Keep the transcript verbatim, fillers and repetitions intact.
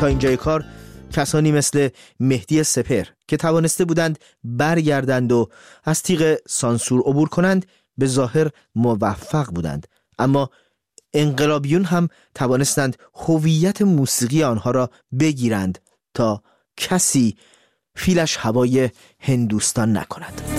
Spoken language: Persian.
تا اینجای کار کسانی مثل مهدی سپهر که توانسته بودند برگردند و از تیغ سانسور عبور کنند به ظاهر موفق بودند، اما انقلابیون هم توانستند هویت موسیقی آنها را بگیرند تا کسی فیلش هوای هندوستان نکند.